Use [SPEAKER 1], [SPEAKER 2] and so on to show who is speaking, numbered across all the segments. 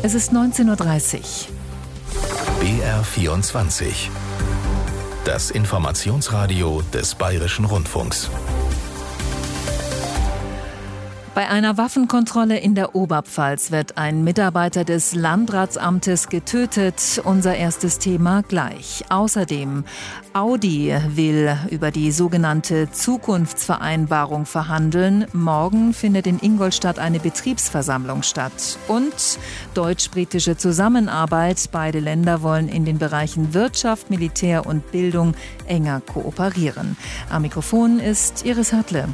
[SPEAKER 1] Es ist 19:30 Uhr.
[SPEAKER 2] BR24. Das Informationsradio des Bayerischen Rundfunks.
[SPEAKER 1] Bei einer Waffenkontrolle in der Oberpfalz wird ein Mitarbeiter des Landratsamtes getötet. Unser erstes Thema gleich. Außerdem, Audi will über die sogenannte Zukunftsvereinbarung verhandeln. Morgen findet in Ingolstadt eine Betriebsversammlung statt. Und deutsch-britische Zusammenarbeit. Beide Länder wollen in den Bereichen Wirtschaft, Militär und Bildung enger kooperieren. Am Mikrofon ist Iris Hartle.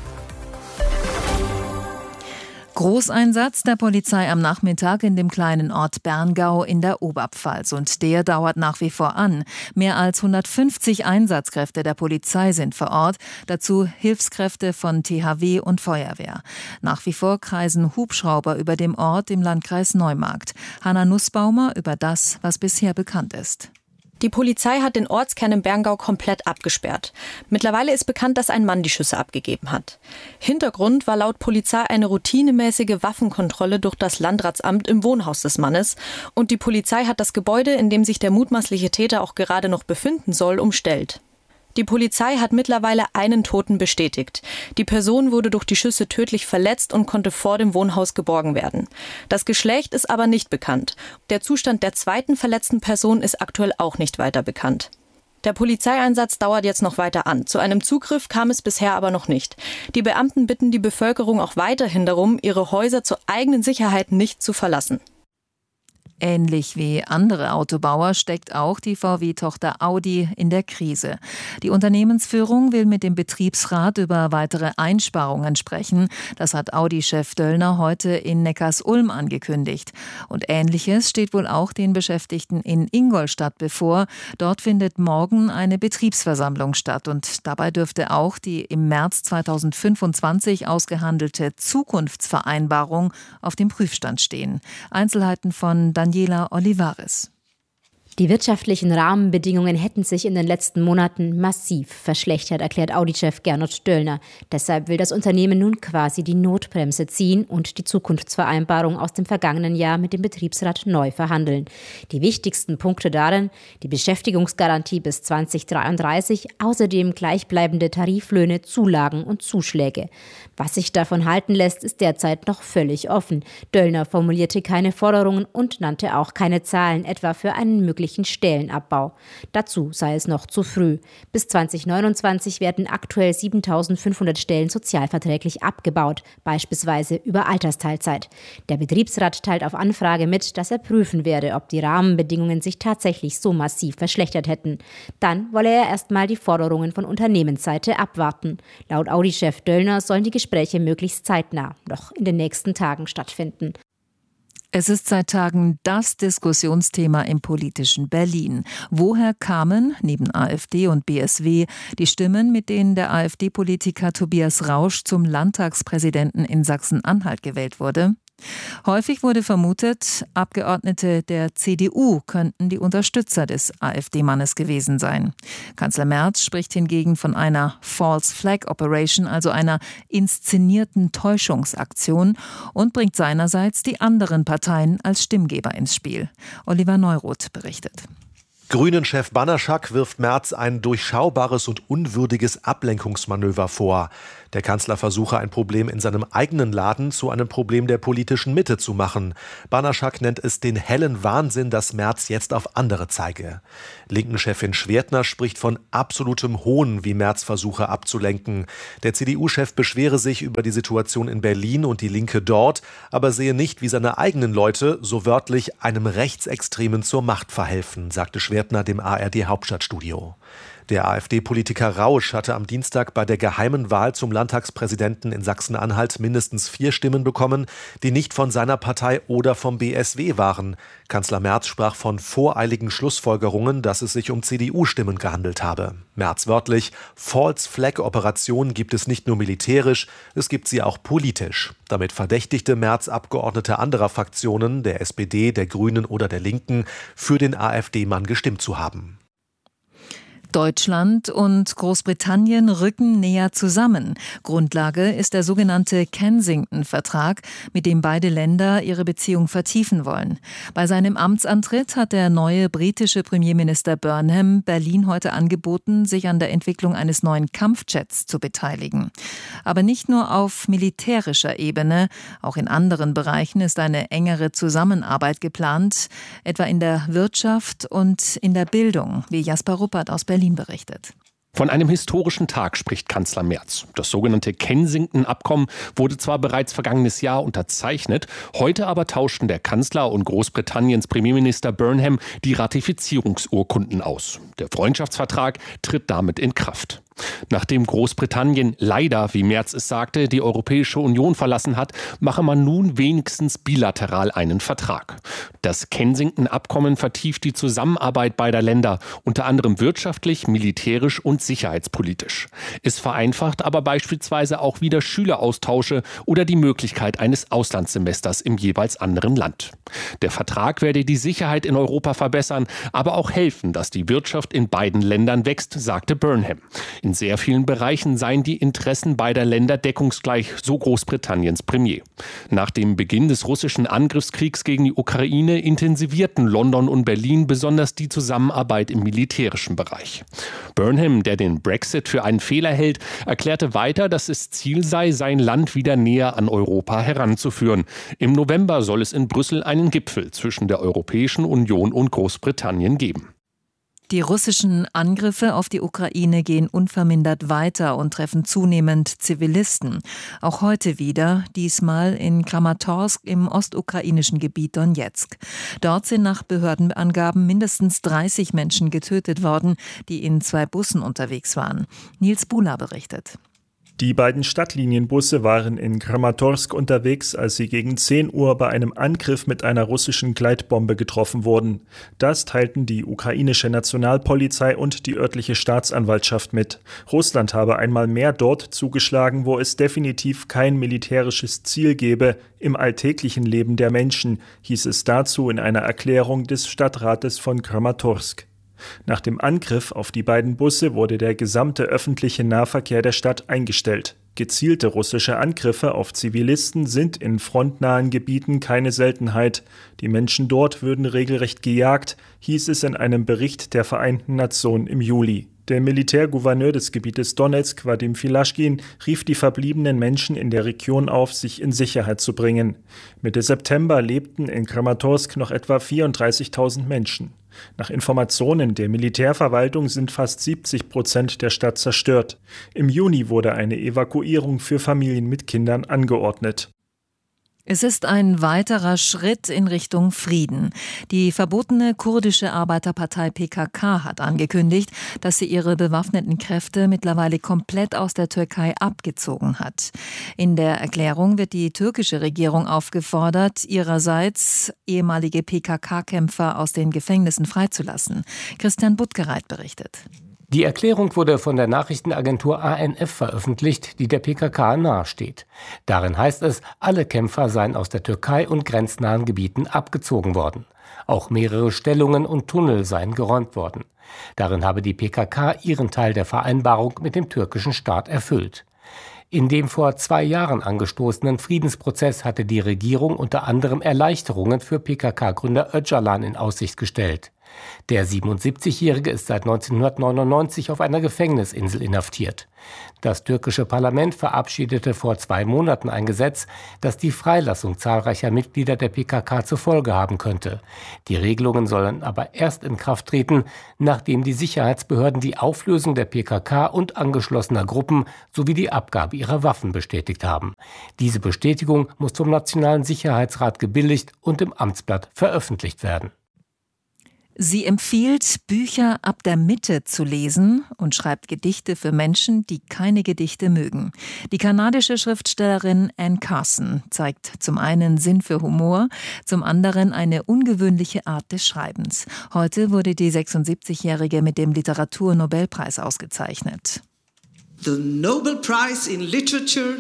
[SPEAKER 1] Großeinsatz der Polizei am Nachmittag in dem kleinen Ort Berngau in der Oberpfalz. Und der dauert nach wie vor an. Mehr als 150 Einsatzkräfte der Polizei sind vor Ort. Dazu Hilfskräfte von THW und Feuerwehr. Nach wie vor kreisen Hubschrauber über dem Ort im Landkreis Neumarkt. Hanna Nussbaumer über das, was bisher bekannt ist.
[SPEAKER 3] Die Polizei hat den Ortskern im Berngau komplett abgesperrt. Mittlerweile ist bekannt, dass ein Mann die Schüsse abgegeben hat. Hintergrund war laut Polizei eine routinemäßige Waffenkontrolle durch das Landratsamt im Wohnhaus des Mannes. Und die Polizei hat das Gebäude, in dem sich der mutmaßliche Täter auch gerade noch befinden soll, umstellt. Die Polizei hat mittlerweile einen Toten bestätigt. Die Person wurde durch die Schüsse tödlich verletzt und konnte vor dem Wohnhaus geborgen werden. Das Geschlecht ist aber nicht bekannt. Der Zustand der zweiten verletzten Person ist aktuell auch nicht weiter bekannt. Der Polizeieinsatz dauert jetzt noch weiter an. Zu einem Zugriff kam es bisher aber noch nicht. Die Beamten bitten die Bevölkerung auch weiterhin darum, ihre Häuser zur eigenen Sicherheit nicht zu verlassen.
[SPEAKER 1] Ähnlich wie andere Autobauer steckt auch die VW-Tochter Audi in der Krise. Die Unternehmensführung will mit dem Betriebsrat über weitere Einsparungen sprechen. Das hat Audi-Chef Döllner heute in Neckarsulm angekündigt. Und Ähnliches steht wohl auch den Beschäftigten in Ingolstadt bevor. Dort findet morgen eine Betriebsversammlung statt. Und dabei dürfte auch die im März 2025 ausgehandelte Zukunftsvereinbarung auf dem Prüfstand stehen. Einzelheiten von Daniela Olivares.
[SPEAKER 4] Die wirtschaftlichen Rahmenbedingungen hätten sich in den letzten Monaten massiv verschlechtert, erklärt Audi-Chef Gernot Döllner. Deshalb will das Unternehmen nun quasi die Notbremse ziehen und die Zukunftsvereinbarung aus dem vergangenen Jahr mit dem Betriebsrat neu verhandeln. Die wichtigsten Punkte darin: die Beschäftigungsgarantie bis 2033, außerdem gleichbleibende Tariflöhne, Zulagen und Zuschläge. Was sich davon halten lässt, ist derzeit noch völlig offen. Döllner formulierte keine Forderungen und nannte auch keine Zahlen, etwa für einen möglichen Stellenabbau. Dazu sei es noch zu früh. Bis 2029 werden aktuell 7.500 Stellen sozialverträglich abgebaut, beispielsweise über Altersteilzeit. Der Betriebsrat teilt auf Anfrage mit, dass er prüfen werde, ob die Rahmenbedingungen sich tatsächlich so massiv verschlechtert hätten. Dann wolle er erstmal die Forderungen von Unternehmensseite abwarten. Laut Audi-Chef Döllner sollen die Gespräche möglichst zeitnah, noch in den nächsten Tagen stattfinden.
[SPEAKER 1] Es ist seit Tagen das Diskussionsthema im politischen Berlin. Woher kamen, neben AfD und BSW, die Stimmen, mit denen der AfD-Politiker Tobias Rausch zum Landtagspräsidenten in Sachsen-Anhalt gewählt wurde? Häufig wurde vermutet, Abgeordnete der CDU könnten die Unterstützer des AfD-Mannes gewesen sein. Kanzler Merz spricht hingegen von einer False Flag Operation, also einer inszenierten Täuschungsaktion, und bringt seinerseits die anderen Parteien als Stimmgeber ins Spiel. Oliver Neuroth berichtet.
[SPEAKER 5] Grünen-Chef Banaszak wirft Merz ein durchschaubares und unwürdiges Ablenkungsmanöver vor. Der Kanzler versuche, ein Problem in seinem eigenen Laden zu einem Problem der politischen Mitte zu machen. Banaszak nennt es den hellen Wahnsinn, dass Merz jetzt auf andere zeige. Linken-Chefin Schwertner spricht von absolutem Hohn, wie Merz versuche abzulenken. Der CDU-Chef beschwere sich über die Situation in Berlin und die Linke dort, aber sehe nicht, wie seine eigenen Leute, so wörtlich, einem Rechtsextremen zur Macht verhelfen, sagte Schwertner dem ARD-Hauptstadtstudio. Der AfD-Politiker Rausch hatte am Dienstag bei der geheimen Wahl zum Landtagspräsidenten in Sachsen-Anhalt mindestens 4 Stimmen bekommen, die nicht von seiner Partei oder vom BSW waren. Kanzler Merz sprach von voreiligen Schlussfolgerungen, dass es sich um CDU-Stimmen gehandelt habe. Merz wörtlich: False-Flag-Operationen gibt es nicht nur militärisch, es gibt sie auch politisch. Damit verdächtigte Merz Abgeordnete anderer Fraktionen, der SPD, der Grünen oder der Linken, für den AfD-Mann gestimmt zu haben.
[SPEAKER 1] Deutschland und Großbritannien rücken näher zusammen. Grundlage ist der sogenannte Kensington-Vertrag, mit dem beide Länder ihre Beziehung vertiefen wollen. Bei seinem Amtsantritt hat der neue britische Premierminister Burnham Berlin heute angeboten, sich an der Entwicklung eines neuen Kampfjets zu beteiligen. Aber nicht nur auf militärischer Ebene, auch in anderen Bereichen ist eine engere Zusammenarbeit geplant, etwa in der Wirtschaft und in der Bildung, wie Jasper Ruppert aus Berlin berichtet.
[SPEAKER 6] Von einem historischen Tag spricht Kanzler Merz. Das sogenannte Kensington-Abkommen wurde zwar bereits vergangenes Jahr unterzeichnet, heute aber tauschten der Kanzler und Großbritanniens Premierminister Burnham die Ratifizierungsurkunden aus. Der Freundschaftsvertrag tritt damit in Kraft. Nachdem Großbritannien leider, wie Merz es sagte, die Europäische Union verlassen hat, mache man nun wenigstens bilateral einen Vertrag. Das Kensington-Abkommen vertieft die Zusammenarbeit beider Länder, unter anderem wirtschaftlich, militärisch und sicherheitspolitisch. Es vereinfacht aber beispielsweise auch wieder Schüleraustausche oder die Möglichkeit eines Auslandssemesters im jeweils anderen Land. Der Vertrag werde die Sicherheit in Europa verbessern, aber auch helfen, dass die Wirtschaft in beiden Ländern wächst, sagte Burnham. In sehr vielen Bereichen seien die Interessen beider Länder deckungsgleich, so Großbritanniens Premier. Nach dem Beginn des russischen Angriffskriegs gegen die Ukraine intensivierten London und Berlin besonders die Zusammenarbeit im militärischen Bereich. Burnham, der den Brexit für einen Fehler hält, erklärte weiter, dass es Ziel sei, sein Land wieder näher an Europa heranzuführen. Im November soll es in Brüssel einen Gipfel zwischen der Europäischen Union und Großbritannien geben.
[SPEAKER 1] Die russischen Angriffe auf die Ukraine gehen unvermindert weiter und treffen zunehmend Zivilisten. Auch heute wieder, diesmal in Kramatorsk im ostukrainischen Gebiet Donezk. Dort sind nach Behördenangaben mindestens 30 Menschen getötet worden, die in 2 Bussen unterwegs waren. Nils Bula berichtet.
[SPEAKER 7] Die beiden Stadtlinienbusse waren in Kramatorsk unterwegs, als sie gegen 10 Uhr bei einem Angriff mit einer russischen Gleitbombe getroffen wurden. Das teilten die ukrainische Nationalpolizei und die örtliche Staatsanwaltschaft mit. Russland habe einmal mehr dort zugeschlagen, wo es definitiv kein militärisches Ziel gebe im alltäglichen Leben der Menschen, hieß es dazu in einer Erklärung des Stadtrates von Kramatorsk. Nach dem Angriff auf die beiden Busse wurde der gesamte öffentliche Nahverkehr der Stadt eingestellt. Gezielte russische Angriffe auf Zivilisten sind in frontnahen Gebieten keine Seltenheit. Die Menschen dort würden regelrecht gejagt, hieß es in einem Bericht der Vereinten Nationen im Juli. Der Militärgouverneur des Gebietes Donezk, Wadim Filaschkin, rief die verbliebenen Menschen in der Region auf, sich in Sicherheit zu bringen. Mitte September lebten in Kramatorsk noch etwa 34.000 Menschen. Nach Informationen der Militärverwaltung sind fast 70% der Stadt zerstört. Im Juni wurde eine Evakuierung für Familien mit Kindern angeordnet.
[SPEAKER 1] Es ist ein weiterer Schritt in Richtung Frieden. Die verbotene kurdische Arbeiterpartei PKK hat angekündigt, dass sie ihre bewaffneten Kräfte mittlerweile komplett aus der Türkei abgezogen hat. In der Erklärung wird die türkische Regierung aufgefordert, ihrerseits ehemalige PKK-Kämpfer aus den Gefängnissen freizulassen. Christian Buttgereit berichtet.
[SPEAKER 8] Die Erklärung wurde von der Nachrichtenagentur ANF veröffentlicht, die der PKK nahesteht. Darin heißt es, alle Kämpfer seien aus der Türkei und grenznahen Gebieten abgezogen worden. Auch mehrere Stellungen und Tunnel seien geräumt worden. Darin habe die PKK ihren Teil der Vereinbarung mit dem türkischen Staat erfüllt. In dem vor 2 Jahren angestoßenen Friedensprozess hatte die Regierung unter anderem Erleichterungen für PKK-Gründer Öcalan in Aussicht gestellt. Der 77-Jährige ist seit 1999 auf einer Gefängnisinsel inhaftiert. Das türkische Parlament verabschiedete vor 2 Monaten ein Gesetz, das die Freilassung zahlreicher Mitglieder der PKK zur Folge haben könnte. Die Regelungen sollen aber erst in Kraft treten, nachdem die Sicherheitsbehörden die Auflösung der PKK und angeschlossener Gruppen sowie die Abgabe ihrer Waffen bestätigt haben. Diese Bestätigung muss vom Nationalen Sicherheitsrat gebilligt und im Amtsblatt veröffentlicht werden.
[SPEAKER 1] Sie empfiehlt, Bücher ab der Mitte zu lesen und schreibt Gedichte für Menschen, die keine Gedichte mögen. Die kanadische Schriftstellerin Anne Carson zeigt zum einen Sinn für Humor, zum anderen eine ungewöhnliche Art des Schreibens. Heute wurde die 76-Jährige mit dem Literaturnobelpreis ausgezeichnet.
[SPEAKER 9] The Nobel Prize in Literature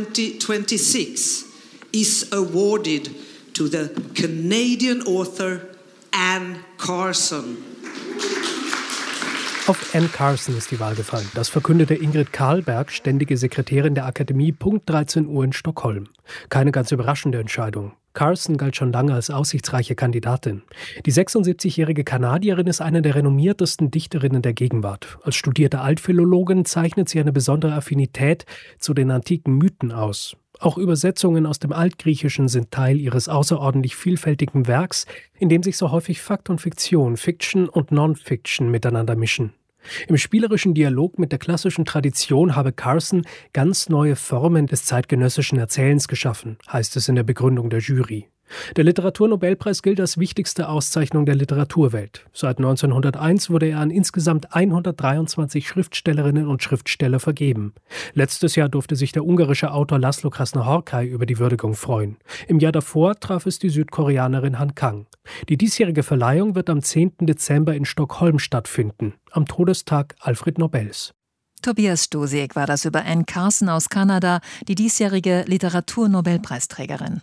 [SPEAKER 9] 2026 is awarded to the Canadian author Anne Carson.
[SPEAKER 10] Auf Anne Carson ist die Wahl gefallen. Das verkündete Ingrid Karlberg, ständige Sekretärin der Akademie, Punkt 13 Uhr in Stockholm. Keine ganz überraschende Entscheidung. Carson galt schon lange als aussichtsreiche Kandidatin. Die 76-jährige Kanadierin ist eine der renommiertesten Dichterinnen der Gegenwart. Als studierte Altphilologin zeichnet sie eine besondere Affinität zu den antiken Mythen aus. Auch Übersetzungen aus dem Altgriechischen sind Teil ihres außerordentlich vielfältigen Werks, in dem sich so häufig Fakt und Fiktion, Fiction und Non-Fiction miteinander mischen. Im spielerischen Dialog mit der klassischen Tradition habe Carson ganz neue Formen des zeitgenössischen Erzählens geschaffen, heißt es in der Begründung der Jury. Der Literaturnobelpreis gilt als wichtigste Auszeichnung der Literaturwelt. Seit 1901 wurde er an insgesamt 123 Schriftstellerinnen und Schriftsteller vergeben. Letztes Jahr durfte sich der ungarische Autor László Krasznahorkai über die Würdigung freuen. Im Jahr davor traf es die Südkoreanerin Han Kang. Die diesjährige Verleihung wird am 10. Dezember in Stockholm stattfinden, am Todestag Alfred Nobels.
[SPEAKER 1] Tobias Stosiek war das über Anne Carson aus Kanada, die diesjährige Literaturnobelpreisträgerin.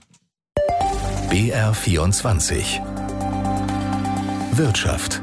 [SPEAKER 2] BR24 Wirtschaft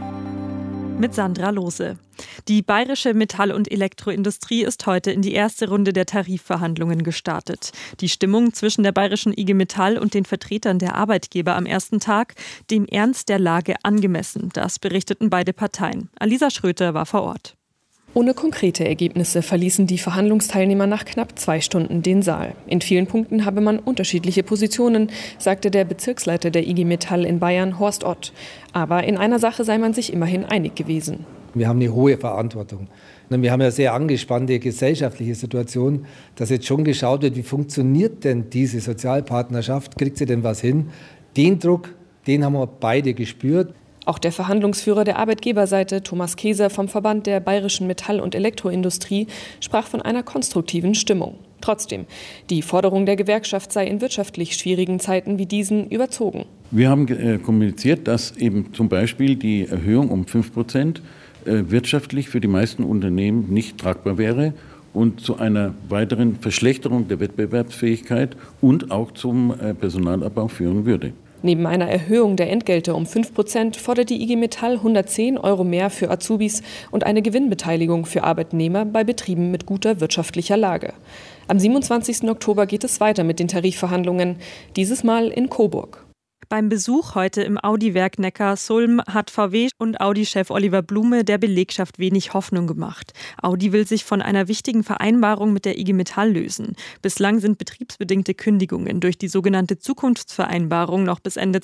[SPEAKER 11] mit Sandra Lohse. Die bayerische Metall- und Elektroindustrie ist heute in die erste Runde der Tarifverhandlungen gestartet. Die Stimmung zwischen der bayerischen IG Metall und den Vertretern der Arbeitgeber am ersten Tag, dem Ernst der Lage angemessen. Das berichteten beide Parteien. Alisa Schröter war vor Ort.
[SPEAKER 12] Ohne konkrete Ergebnisse verließen die Verhandlungsteilnehmer nach knapp 2 Stunden den Saal. In vielen Punkten habe man unterschiedliche Positionen, sagte der Bezirksleiter der IG Metall in Bayern, Horst Ott. Aber in einer Sache sei man sich immerhin einig gewesen.
[SPEAKER 13] Wir haben eine hohe Verantwortung. Wir haben ja eine sehr angespannte gesellschaftliche Situation, dass jetzt schon geschaut wird, wie funktioniert denn diese Sozialpartnerschaft, kriegt sie denn was hin? Den Druck, den haben wir beide gespürt.
[SPEAKER 12] Auch der Verhandlungsführer der Arbeitgeberseite, Thomas Keser vom Verband der bayerischen Metall- und Elektroindustrie, sprach von einer konstruktiven Stimmung. Trotzdem, die Forderung der Gewerkschaft sei in wirtschaftlich schwierigen Zeiten wie diesen überzogen.
[SPEAKER 14] Wir haben kommuniziert, dass eben zum Beispiel die Erhöhung um 5% wirtschaftlich für die meisten Unternehmen nicht tragbar wäre und zu einer weiteren Verschlechterung der Wettbewerbsfähigkeit und auch zum Personalabbau führen würde.
[SPEAKER 12] Neben einer Erhöhung der Entgelte um 5% fordert die IG Metall 110 € mehr für Azubis und eine Gewinnbeteiligung für Arbeitnehmer bei Betrieben mit guter wirtschaftlicher Lage. Am 27. Oktober geht es weiter mit den Tarifverhandlungen, dieses Mal in Coburg.
[SPEAKER 11] Beim Besuch heute im Audi-Werk Neckarsulm hat VW und Audi-Chef Oliver Blume der Belegschaft wenig Hoffnung gemacht. Audi will sich von einer wichtigen Vereinbarung mit der IG Metall lösen. Bislang sind betriebsbedingte Kündigungen durch die sogenannte Zukunftsvereinbarung noch bis Ende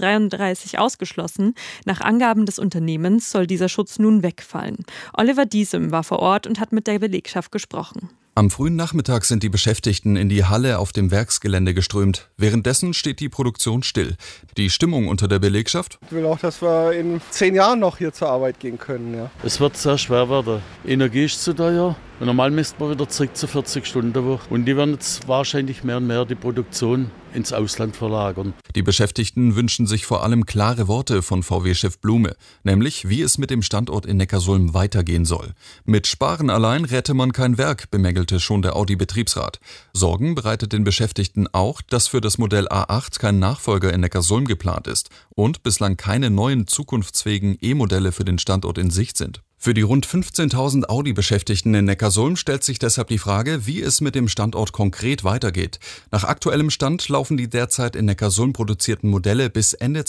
[SPEAKER 11] 2033 ausgeschlossen. Nach Angaben des Unternehmens soll dieser Schutz nun wegfallen. Oliver Diesem war vor Ort und hat mit der Belegschaft gesprochen.
[SPEAKER 15] Am frühen Nachmittag sind die Beschäftigten in die Halle auf dem Werksgelände geströmt. Währenddessen steht die Produktion still. Die Stimmung unter der Belegschaft?
[SPEAKER 16] Ich will auch, dass wir in 10 Jahren noch hier zur Arbeit gehen können. Ja.
[SPEAKER 17] Es wird sehr schwer werden. Energie ist zu teuer. Normal müssten wir wieder zurück zu 40 Stunden der Woche. Und die werden jetzt wahrscheinlich mehr und mehr die Produktion ins Ausland verlagern.
[SPEAKER 15] Die Beschäftigten wünschen sich vor allem klare Worte von VW-Chef Blume, nämlich wie es mit dem Standort in Neckarsulm weitergehen soll. Mit Sparen allein rette man kein Werk, bemängelte schon der Audi-Betriebsrat. Sorgen bereitet den Beschäftigten auch, dass für das Modell A8 kein Nachfolger in Neckarsulm geplant ist und bislang keine neuen zukunftsfähigen E-Modelle für den Standort in Sicht sind. Für die rund 15.000 Audi-Beschäftigten in Neckarsulm stellt sich deshalb die Frage, wie es mit dem Standort konkret weitergeht. Nach aktuellem Stand laufen die derzeit in Neckarsulm produzierten Modelle bis Ende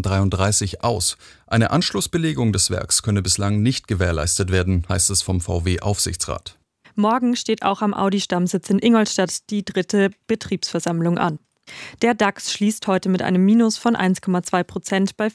[SPEAKER 15] 2033 aus. Eine Anschlussbelegung des Werks könne bislang nicht gewährleistet werden, heißt es vom VW-Aufsichtsrat.
[SPEAKER 11] Morgen steht auch am Audi-Stammsitz in Ingolstadt die 3. Betriebsversammlung an. Der DAX schließt heute mit einem Minus von 1,2% bei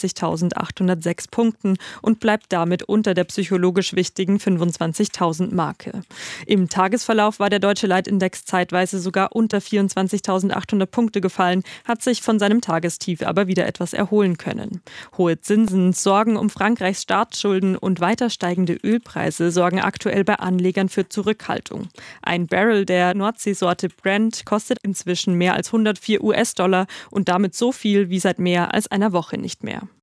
[SPEAKER 11] 24.806 Punkten und bleibt damit unter der psychologisch wichtigen 25.000 Marke. Im Tagesverlauf war der deutsche Leitindex zeitweise sogar unter 24.800 Punkte gefallen, hat sich von seinem Tagestief aber wieder etwas erholen können. Hohe Zinsen, Sorgen um Frankreichs Staatsschulden und weiter steigende Ölpreise sorgen aktuell bei Anlegern für Zurückhaltung. Ein Barrel der Nordseesorte Brent kostet inzwischen mehr als $104 und damit so viel wie seit mehr als einer Woche nicht mehr.